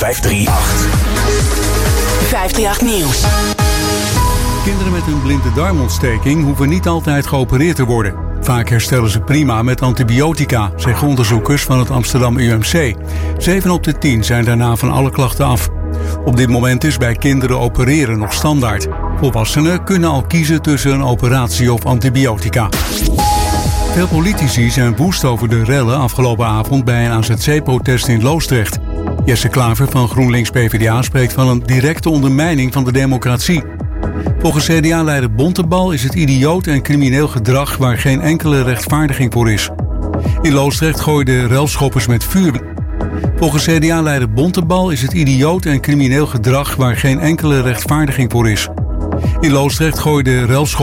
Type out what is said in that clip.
538. 538 Nieuws. Kinderen met een blinde darmontsteking hoeven niet altijd geopereerd te worden. Vaak herstellen ze prima met antibiotica, zeggen onderzoekers van het Amsterdam UMC. 7 op de 10 zijn daarna van alle klachten af. Op dit moment is bij kinderen opereren nog standaard. Volwassenen kunnen al kiezen tussen een operatie of antibiotica. Veel politici zijn woest over de rellen afgelopen avond bij een AZC-protest in Loosdrecht. Jesse Klaver van GroenLinks-PVDA spreekt van een directe ondermijning van de democratie. Volgens CDA-leider Bontebal is het idioot en crimineel gedrag waar geen enkele rechtvaardiging voor is. In Loosdrecht gooiden relschoppers met vuur. Volgens CDA-leider Bontebal is het idioot en crimineel gedrag waar geen enkele rechtvaardiging voor is. In Loosdrecht gooiden relschoppers